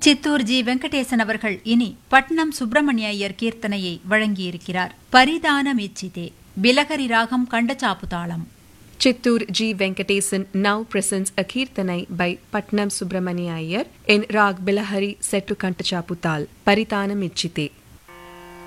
Chittoor G Venkatesan அவர்கள் இனி பட்னம் சுப்பிரமணிய ஐயர் கீர்த்தனையை வழங்கியிருக்கிறார். பரிதானமிச்சிதே, பிலகரி ராகம் கண்டச்சாப்பு தாளம். Chittur G. Venkatesan now presents a Kirtanai by Patnam Subramania Iyer in Rag Bilahari set to Kantachaputal, Parithanam Ichchite.